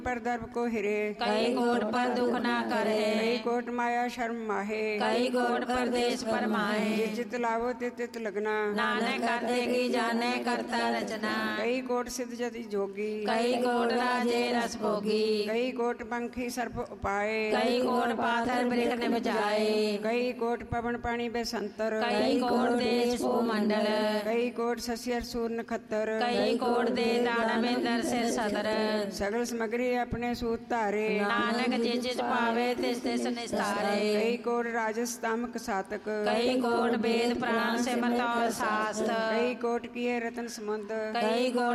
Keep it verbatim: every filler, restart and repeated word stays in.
पर दर्भ को हिरे, कई कोट पर दुख ना करे, कई कोट माया शर्म माहे, कई कोट पर देश पर माहे, जित चित लावो तित तित लगना, नानक करते की जाने करता रचना, कई कोट सिद्ध जति जोगी, कई कोट राजे रस भोगी, कई कोट पंखी सर्प उपाय, कई कोट पाथर वृक्ष ने बजाए, कई कोट पवन पानी बेसंतर, कई कोट देश भूमंडल, कई कोट शशियर सूर नखत्तर, कई कोट दे दानवेंद्र सिर सतर, सगल समग्री अपने सूत तारे, नानक जिस जिस पावे तिस तिस निस्तारे, कई कोट राजस तामक सातक, कई कोट वेद प्राण से मत और शास्त्र, कई कोट किए रतन समुद्र, कई कोट